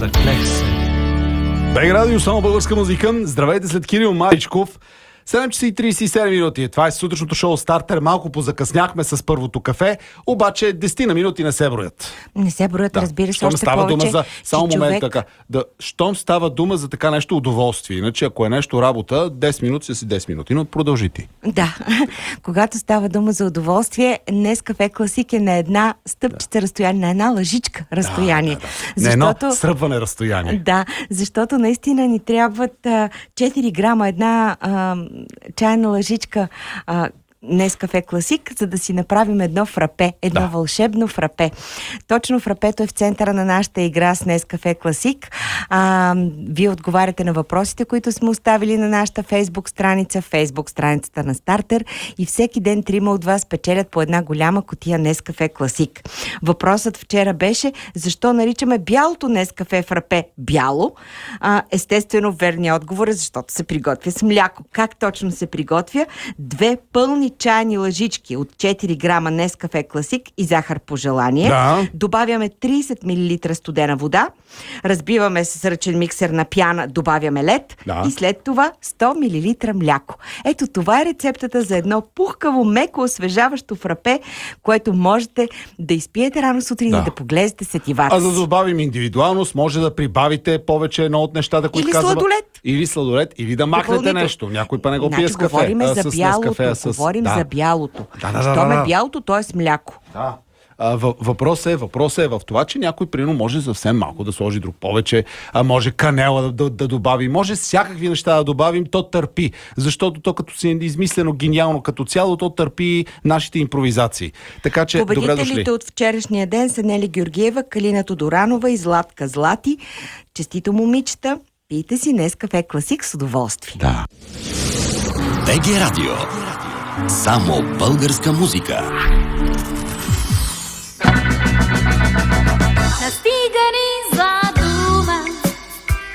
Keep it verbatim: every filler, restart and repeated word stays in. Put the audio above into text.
Рефлекс. БГ Радио, само българска музика. Здравейте след Кирил Маричков. седем часа и тридесет и седем минути. Това е сутрешното шоу Стартер. Малко позакъсняхме с първото кафе, обаче десет на минути не се броят. Не се броят, да. Разбира се, щом още става повече. Дума за... Само момент човек... така. Да, щом става дума за така нещо удоволствие. Иначе, ако е нещо работа, десет минути си десет минути. Но продължи ти. Да. Когато става дума за удоволствие, Нескафе Класик е на една стъпчица да. разстояние, на една лъжичка разстояние. Да, да, да. Защото... Не едно сръбване разстояние. Да, защото наистина ни трябват а, четири грама, една а, чайна лъжичка а, Нескафе Класик, за да си направим едно фрапе, едно да. вълшебно фрапе. Точно фрапето е в центъра на нашата игра с Нескафе Класик. А, вие отговаряте на въпросите, които сме оставили на нашата Фейсбук страница, Фейсбук страницата на Стартер, и всеки ден трима от вас печелят по една голяма кутия Нескафе Класик. Въпросът вчера беше: защо наричаме бялото Нескафе фрапе бяло? А, естествено, верният отговор е: защото се приготвя с мляко. Как точно се приготвя? Две пълни чайни лъжички от четири грама Нескафе Класик и захар по желание. Да. Добавяме тридесет милилитра студена вода, разбиваме с ръчен миксер на пяна, добавяме лед да. и след това сто милилитра мляко. Ето това е рецептата за едно пухкаво, меко, освежаващо фрапе, което можете да изпиете рано сутрин да. и да поглезете сетивата. А за да добавим индивидуалност, може да прибавите повече едно от нещата, които или казваме. Сладолет. Или сладолет, или да махнете нещо. Някой па не го пие с кафе. Говорим а, за с бялото. кафе, с... Говорим да. за бялото. Да, да, да, Щом да, да. е бялото, то е с мляко. Да. Въпросът е, въпросът е в това, че някой прино може съвсем малко да сложи, друг повече, а може канела да, да, да добави, може всякакви неща да добавим, то търпи, защото то като си е измислено гениално като цяло, то търпи нашите импровизации. Така че, добре дошли. Победителите от вчерашния ден са Нели Георгиева, Калина Тодоранова и Златка Злати. Честито, момичета, пийте си Нескафе Класик с удоволствие. Да. БГ Радио. Само българска музика.